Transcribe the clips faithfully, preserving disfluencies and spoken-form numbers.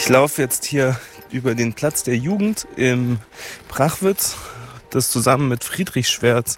Ich laufe jetzt hier über den Platz der Jugend im Prachwitz, das zusammen mit Friedrichswerz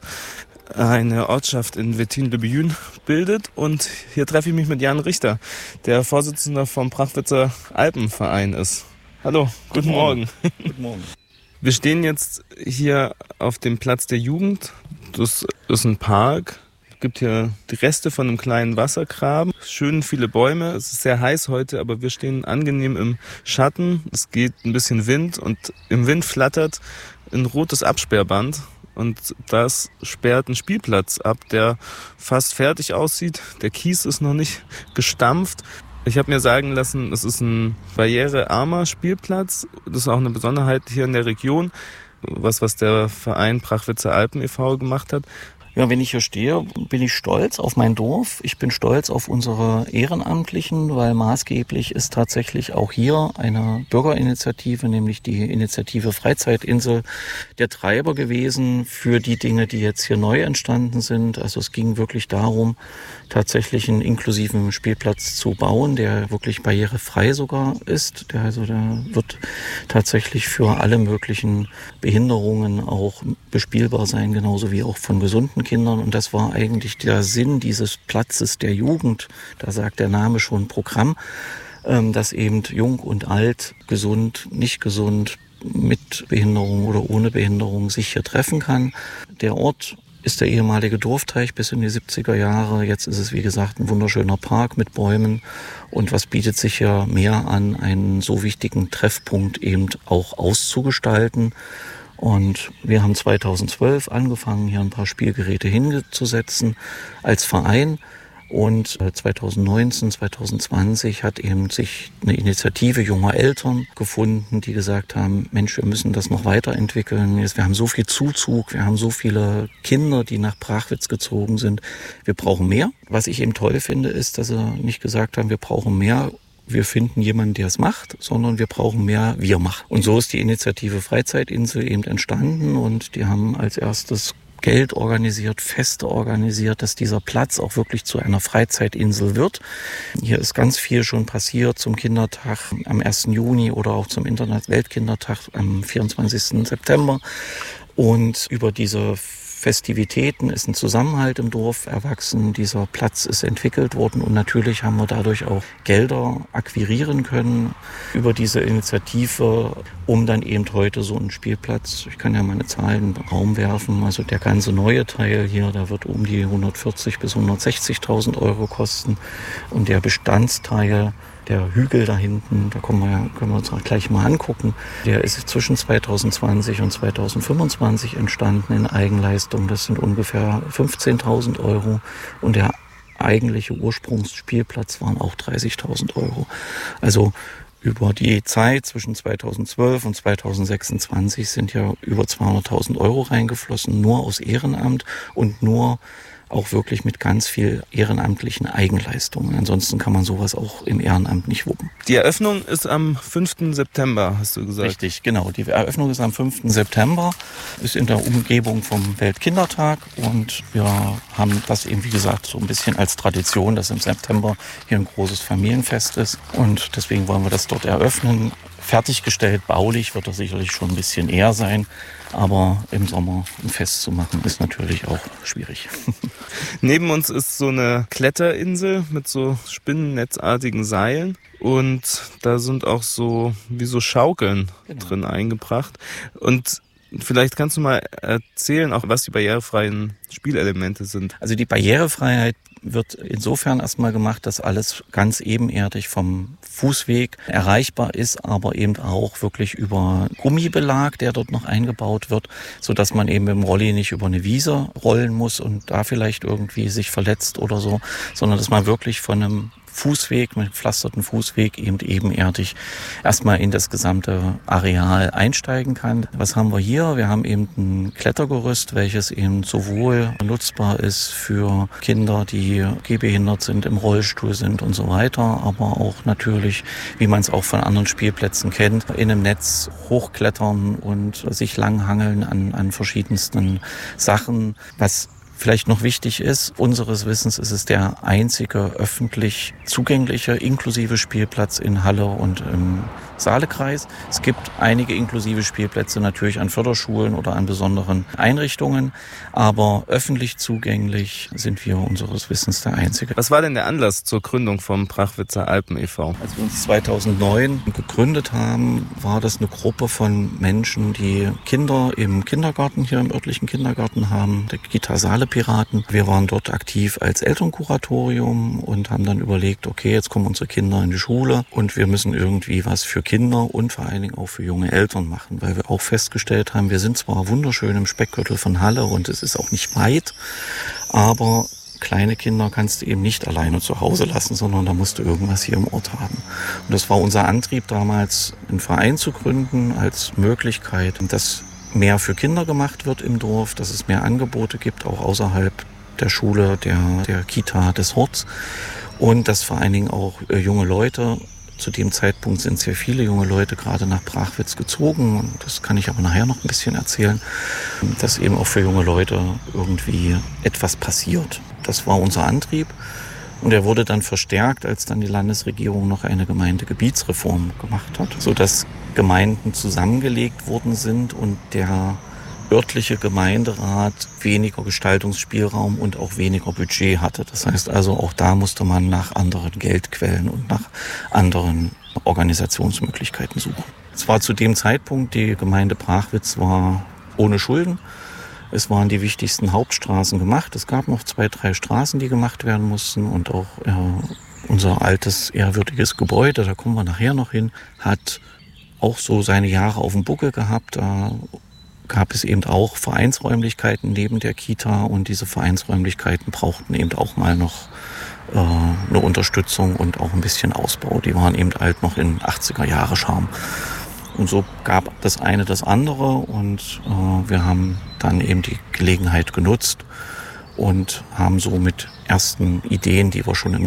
eine Ortschaft in Wettin-le-Billon bildet. Und hier treffe ich mich mit Jan Richter, der Vorsitzender vom Prachwitzer Alpenverein ist. Hallo, guten, guten Morgen. Morgen. Guten Morgen. Wir stehen jetzt hier auf dem Platz der Jugend. Das ist ein Park. Es gibt hier die Reste von einem kleinen Wassergraben. Schön viele Bäume. Es ist sehr heiß heute, aber wir stehen angenehm im Schatten. Es geht ein bisschen Wind und im Wind flattert ein rotes Absperrband. Und das sperrt einen Spielplatz ab, der fast fertig aussieht. Der Kies ist noch nicht gestampft. Ich habe mir sagen lassen, es ist ein barrierearmer Spielplatz. Das ist auch eine Besonderheit hier in der Region. Was, was der Verein Prachwitzer Alpen e V gemacht hat. Ja, wenn ich hier stehe, bin ich stolz auf mein Dorf. Ich bin stolz auf unsere Ehrenamtlichen, weil maßgeblich ist tatsächlich auch hier eine Bürgerinitiative, nämlich die Initiative Freizeitinsel, der Treiber gewesen für die Dinge, die jetzt hier neu entstanden sind. Also es ging wirklich darum, tatsächlich einen inklusiven Spielplatz zu bauen, der wirklich barrierefrei sogar ist. Der also der wird tatsächlich für alle möglichen Behinderungen auch bespielbar sein, genauso wie auch von gesunden Kindern. Und das war eigentlich der Sinn dieses Platzes der Jugend. Da sagt der Name schon Programm, dass eben jung und alt, gesund, nicht gesund, mit Behinderung oder ohne Behinderung sich hier treffen kann. Der Ort ist der ehemalige Dorfteich bis in die siebziger Jahre. Jetzt ist es, wie gesagt, ein wunderschöner Park mit Bäumen. Und was bietet sich ja mehr an, einen so wichtigen Treffpunkt eben auch auszugestalten. Und wir haben zweitausendzwölf angefangen, hier ein paar Spielgeräte hinzusetzen als Verein. Und zweitausendneunzehn, zweitausendzwanzig hat eben sich eine Initiative junger Eltern gefunden, die gesagt haben, Mensch, wir müssen das noch weiterentwickeln. Wir haben so viel Zuzug, wir haben so viele Kinder, die nach Prachwitz gezogen sind. Wir brauchen mehr. Was ich eben toll finde, ist, dass sie nicht gesagt haben, wir brauchen mehr. Wir finden jemanden, der es macht, sondern wir brauchen mehr, wir machen. Und so ist die Initiative Freizeitinsel eben entstanden und die haben als erstes Geld organisiert, Feste organisiert, dass dieser Platz auch wirklich zu einer Freizeitinsel wird. Hier ist ganz viel schon passiert zum Kindertag am ersten Juni oder auch zum Internet-Weltkindertag am vierundzwanzigsten September. Und über diese Festivitäten ist ein Zusammenhalt im Dorf erwachsen. Dieser Platz ist entwickelt worden und natürlich haben wir dadurch auch Gelder akquirieren können über diese Initiative, um dann eben heute so einen Spielplatz, ich kann ja meine Zahlen in den Raum werfen, also der ganze neue Teil hier, der wird um die hundertvierzig bis hundertsechzigtausend Euro kosten und der Bestandsteil, der Hügel da hinten, da können wir, können wir uns auch gleich mal angucken. Der ist zwischen zweitausendzwanzig und zweitausendfünfundzwanzig entstanden in Eigenleistung. Das sind ungefähr fünfzehntausend Euro und der eigentliche Ursprungsspielplatz waren auch dreißigtausend Euro. Also über die Zeit zwischen zweitausendzwölf und zweitausendsechsundzwanzig sind ja über zweihunderttausend Euro reingeflossen, nur aus Ehrenamt und nur auch wirklich mit ganz viel ehrenamtlichen Eigenleistungen. Ansonsten kann man sowas auch im Ehrenamt nicht wuppen. Die Eröffnung ist am fünften September, hast du gesagt. Richtig, genau. Die Eröffnung ist am fünften September, ist in der Umgebung vom Weltkindertag und wir haben das eben, wie gesagt, so ein bisschen als Tradition, dass im September hier ein großes Familienfest ist und deswegen wollen wir das dort eröffnen. Fertiggestellt, baulich wird das sicherlich schon ein bisschen eher sein, aber im Sommer ein Fest zu machen ist natürlich auch schwierig. Neben uns ist so eine Kletterinsel mit so spinnennetzartigen Seilen und da sind auch so wie so Schaukeln genau drin eingebracht. Und vielleicht kannst du mal erzählen, auch was die barrierefreien Spielelemente sind. Also die Barrierefreiheit wird insofern erstmal gemacht, dass alles ganz ebenerdig vom Fußweg erreichbar ist, aber eben auch wirklich über Gummibelag, der dort noch eingebaut wird, so dass man eben im Rolli nicht über eine Wiese rollen muss und da vielleicht irgendwie sich verletzt oder so, sondern dass man wirklich von einem Fußweg, mit gepflasterten Fußweg eben ebenerdig erstmal in das gesamte Areal einsteigen kann. Was haben wir hier? Wir haben eben ein Klettergerüst, welches eben sowohl nutzbar ist für Kinder, die gehbehindert sind, im Rollstuhl sind und so weiter, aber auch natürlich, wie man es auch von anderen Spielplätzen kennt, in einem Netz hochklettern und sich langhangeln an, an verschiedensten Sachen, was vielleicht noch wichtig ist, unseres Wissens ist es der einzige öffentlich zugängliche inklusive Spielplatz in Halle und im Saalekreis. Es gibt einige inklusive Spielplätze natürlich an Förderschulen oder an besonderen Einrichtungen, aber öffentlich zugänglich sind wir unseres Wissens der einzige. Was war denn der Anlass zur Gründung vom Brachwitzer Alpen e V? Als wir uns zweitausendneun gegründet haben, war das eine Gruppe von Menschen, die Kinder im Kindergarten, hier im örtlichen Kindergarten haben, der Kita Saale Piraten. Wir waren dort aktiv als Elternkuratorium und haben dann überlegt, okay, jetzt kommen unsere Kinder in die Schule und wir müssen irgendwie was für Kinder und vor allen Dingen auch für junge Eltern machen, weil wir auch festgestellt haben, wir sind zwar wunderschön im Speckgürtel von Halle und es ist auch nicht weit, aber kleine Kinder kannst du eben nicht alleine zu Hause lassen, sondern da musst du irgendwas hier im Ort haben. Und das war unser Antrieb damals, einen Verein zu gründen als Möglichkeit, dass mehr für Kinder gemacht wird im Dorf, dass es mehr Angebote gibt, auch außerhalb der Schule, der, der Kita, des Horts und dass vor allen Dingen auch äh, junge Leute, zu dem Zeitpunkt sind sehr viele junge Leute gerade nach Brachwitz gezogen und das kann ich aber nachher noch ein bisschen erzählen, dass eben auch für junge Leute irgendwie etwas passiert. Das war unser Antrieb und er wurde dann verstärkt, als dann die Landesregierung noch eine Gemeindegebietsreform gemacht hat, sodass Gemeinden zusammengelegt worden sind und der örtliche Gemeinderat weniger Gestaltungsspielraum und auch weniger Budget hatte. Das heißt also, auch da musste man nach anderen Geldquellen und nach anderen Organisationsmöglichkeiten suchen. Es war zu dem Zeitpunkt, die Gemeinde Brachwitz war ohne Schulden. Es waren die wichtigsten Hauptstraßen gemacht. Es gab noch zwei, drei Straßen, die gemacht werden mussten und auch äh, unser altes, ehrwürdiges Gebäude, da kommen wir nachher noch hin, hat auch so seine Jahre auf dem Buckel gehabt. Da gab es eben auch Vereinsräumlichkeiten neben der Kita und diese Vereinsräumlichkeiten brauchten eben auch mal noch äh, eine Unterstützung und auch ein bisschen Ausbau. Die waren eben halt noch in achtziger Jahre Charme. Und so gab das eine das andere und äh, wir haben dann eben die Gelegenheit genutzt und haben so mit ersten Ideen, die wir schon im